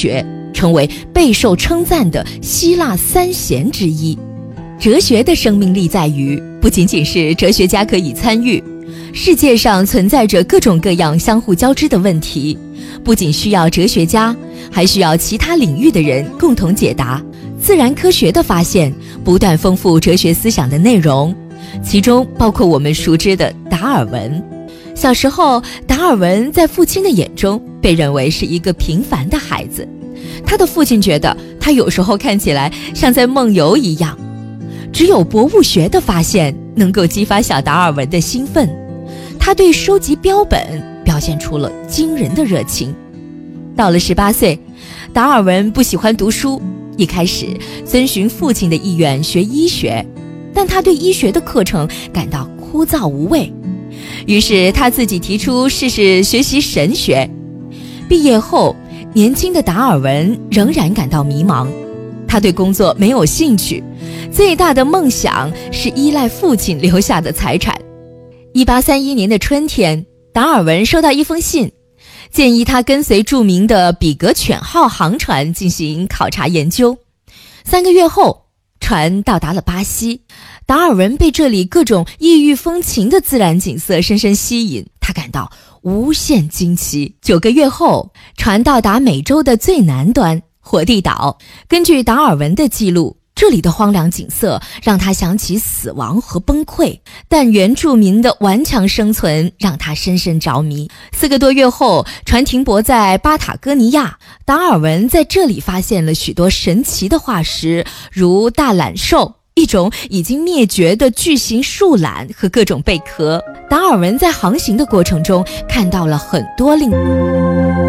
学，成为备受称赞的希腊三贤之一。哲学的生命力在于，不仅仅是哲学家可以参与，世界上存在着各种各样相互交织的问题，不仅需要哲学家，还需要其他领域的人共同解答。自然科学的发现不断丰富哲学思想的内容，其中包括我们熟知的达尔文。小时候，达尔文在父亲的眼中被认为是一个平凡的孩子，他的父亲觉得他有时候看起来像在梦游一样。只有博物学的发现能够激发小达尔文的兴奋，他对收集标本表现出了惊人的热情。到了18岁，达尔文不喜欢读书，一开始遵循父亲的意愿学医学，但他对医学的课程感到枯燥无味，于是他自己提出试试学习神学。毕业后，年轻的达尔文仍然感到迷茫，他对工作没有兴趣，最大的梦想是依赖父亲留下的财产。1831年的春天，达尔文收到一封信，建议他跟随著名的比格犬号航船进行考察研究。3个月后，船到达了巴西，达尔文被这里各种异域风情的自然景色深深吸引，他感到无限惊奇。9个月后，船到达美洲的最南端火地岛。根据达尔文的记录，这里的荒凉景色让他想起死亡和崩溃，但原住民的顽强生存让他深深着迷。4个多月后，船停泊在巴塔哥尼亚，达尔文在这里发现了许多神奇的化石，如大懒兽，一种已经灭绝的巨型树懒，和各种贝壳。达尔文在航行的过程中看到了很多令